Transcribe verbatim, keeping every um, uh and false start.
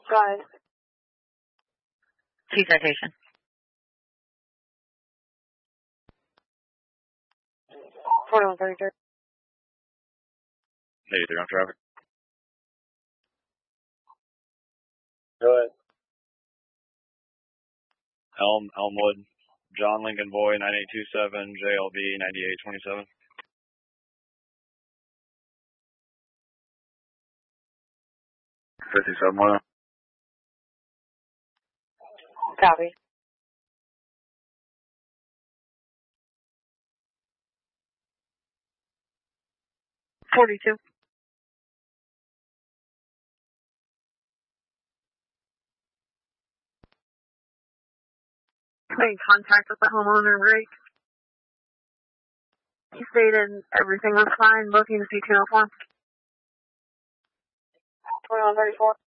Go ahead. T citation. forty-one thirty-three. eighty-three on traffic. Go ahead. Elm, Elmwood, John Lincoln Boy, nine eight two seven, J L B, ninety-eight twenty-seven. fifty-seven one. Copy. forty-two. Made contact with the homeowner, right? He stated everything was fine, booking the P T O form. twenty-one thirty-four.